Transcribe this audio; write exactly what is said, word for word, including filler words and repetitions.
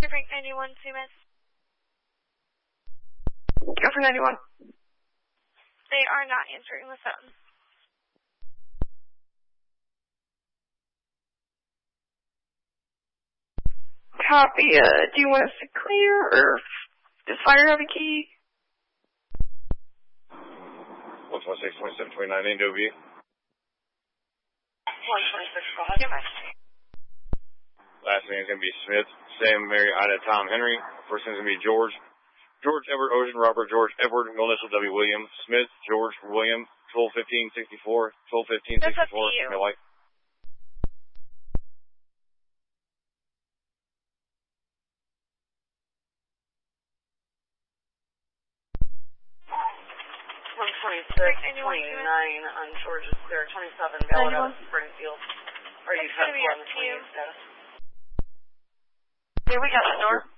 Frank ninety-one, Seamus. Go for ninety-one. They are not answering the phone. Copy. Uh, do you want us to clear, or does fire have a key? one twenty-six, twenty-seven, twenty-nine, N W. one twenty-six, go ahead. Last name is going to be Smith, Sam, Mary, Ida, Tom, Henry. First name is going to be George. George, Edward, Ocean, Robert, George, Edward, middle initial W, William, Smith, George, William, twelve fifteen sixty-four, twelve fifteen sixty-four, my wife. one twenty-six, twenty-nine on George's Clear, twenty-seven, Ballard out of Springfield. Are you It's going to be up to you. status? Here, we got the door.